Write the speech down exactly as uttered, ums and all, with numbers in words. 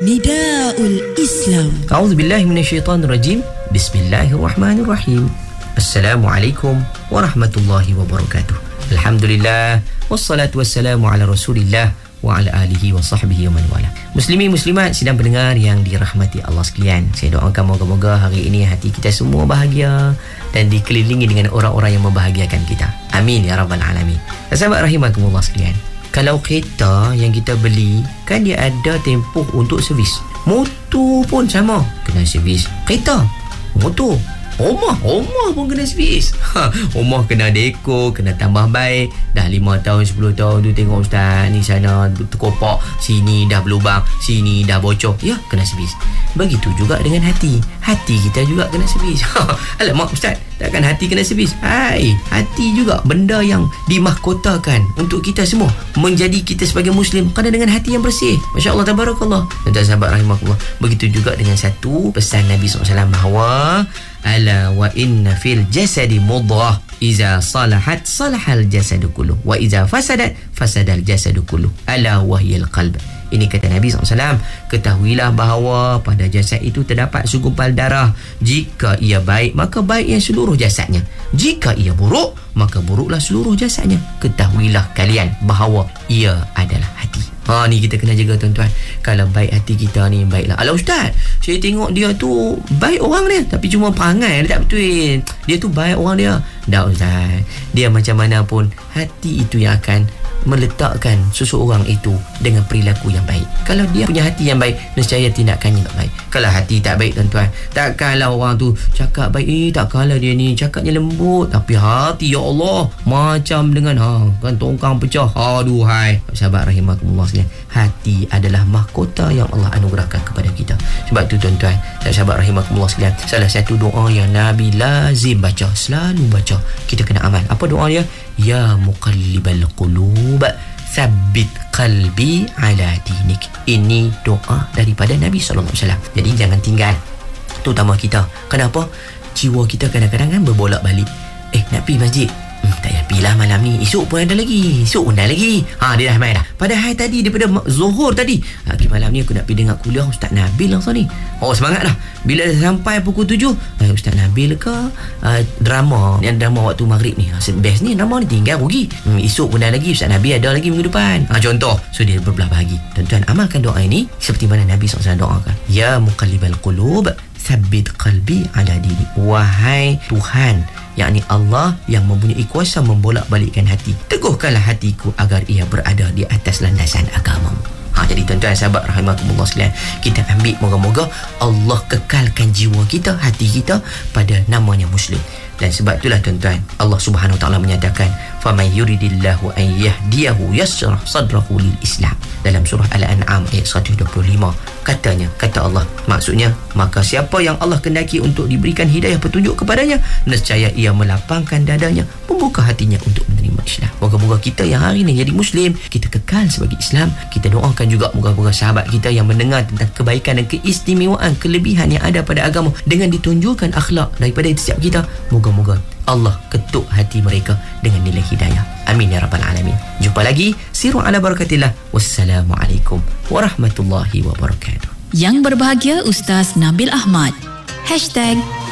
Nidaul Islam. A'udzubillahi minasyaitonirrajim. Bismillahirrahmanirrahim. Assalamualaikum warahmatullahi wabarakatuh. Alhamdulillah wassalatu wassalamu ala Rasulillah wa ala alihi wa sahbihi wa man wala. Muslimin muslimat sidang pendengar yang dirahmati Allah sekalian, saya doakan moga-moga hari ini hati kita semua bahagia dan dikelilingi dengan orang-orang yang membahagiakan kita. Amin ya rabbal alamin. Sahabat rahimakumullah sekalian, kalau kereta yang kita beli kan dia ada tempoh untuk servis. Motor pun sama, kena servis. Kereta, motor, rumah, rumah pun kena servis. Ha, rumah kena dekor, kena tambah baik. Dah lima tahun, sepuluh tahun tu tengok ustaz ni sana terkopak, sini dah berlubang, sini dah bocor. Ya, kena servis. Begitu juga dengan hati. Hati kita juga kena servis. Ha, alamak ustaz, takkan hati kena servis? Hai, hati juga benda yang dimahkotakan untuk kita semua menjadi kita sebagai Muslim kerana dengan hati yang bersih. Masya Allah, tabarakallah. Dan sahabat rahimahullah, begitu juga dengan satu pesan Nabi sallallahu alaihi wasallam bahawa ala wa inna fil jasadi mudghah iza salahat salahal jasadu kulluh wa iza fasadat fasadal jasadu kulluh ala wahyal qalb. Ini kata Nabi sallallahu alaihi wasallam, ketahuilah bahawa pada jasad itu terdapat segumpal darah. Jika ia baik, maka baik yang seluruh jasadnya. Jika ia buruk, maka buruklah seluruh jasadnya. Ketahuilah kalian bahawa ia adalah hati. Ha, ni kita kena jaga tuan-tuan. Kalau baik hati kita ni, baiklah. Alah ustaz, saya tengok dia tu baik orang dia, tapi cuma perangai dia tak betul. Dia tu baik orang dia. Tak ustaz, dia macam mana pun hati itu yang akan meletakkan seseorang itu dengan perilaku yang baik. Kalau dia punya hati yang baik, nescaya tindakannya tak baik. Kalau hati tak baik tuan-tuan, takkanlah orang tu cakap baik, eh takkanlah dia ni cakapnya lembut, tapi hati ya Allah macam dengan ha kan tongkang pecah. Aduhai sahabat rahimakumullah sekalian, hati adalah mahkota yang Allah anugerahkan kepada kita. Sebab tu tuan-tuan dan sahabat rahimakumullah sekalian, salah satu doa yang Nabi lazim baca, selalu baca, kita kena amal. Apa doa dia? Ya muqallibal qulub tsabbit qalbi ala dinik. Ini doa daripada Nabi sallallahu alaihi wasallam. Jadi jangan tinggal, terutama kita. Kenapa? Jiwa kita kadang-kadang kan berbolak-balik. Eh nak pergi masjid, Hmm, tak payah pilah malam ni, esok pun ada lagi, esok pun dah lagi. Ha, dia dah main dah. Padahal tadi daripada Zuhur tadi, ha, malam ni aku nak pergi dengar kuliah Ustaz Nabil langsung ni. Oh semangat dah. Bila dah sampai pukul tujuh, eh, Ustaz Nabil ke uh, drama, yang drama waktu maghrib ni, ha, best ni drama ni, tinggal rugi. Hmm, esok pun dah lagi, Ustaz Nabil ada lagi minggu depan. Ha, contoh. So dia berbelah bahagi. Tuan-tuan amalkan doa ini seperti mana Nabi sallallahu alaihi wasallam doakan. Ya muqallibal qulub tsabbit qalbi ala dini. Wahai Tuhan, yakni Allah yang mempunyai kuasa membolak-balikkan hati, teguhkanlah hatiku agar ia berada di atas landasan agamamu. Ha, jadi tuan-tuan sahabat rahimakumullah sekalian, kita ambil moga-moga Allah kekalkan jiwa kita, hati kita pada namanya Muslim. Dan sebab itulah tuan-tuan, Allah Subhanahu Wa Taala menyatakan, "Faman yuridillahu an yahdiyahu yashrah sadrahu lil Islam." Dalam surah Al-An'am ayat seratus dua puluh lima, katanya, kata Allah, maksudnya, maka siapa yang Allah kendaki untuk diberikan hidayah petunjuk kepadanya, nescaya ia melapangkan dadanya, membuka hatinya untuk menerima Islam. Moga-moga kita yang hari ini jadi Muslim, kita kekal sebagai Islam. Kita doakan juga moga-moga sahabat kita yang mendengar tentang kebaikan dan keistimewaan, kelebihan yang ada pada agama dengan ditunjukkan akhlak daripada setiap kita, moga-moga Allah ketuk hati mereka dengan nilai hidayah. Amin ya rabbal alamin. Jumpa lagi, siru ala barakatillah. Wassalamualaikum warahmatullahi wabarakatuh. Yang berbahagia Ustaz Nabil Ahmad. Hashtag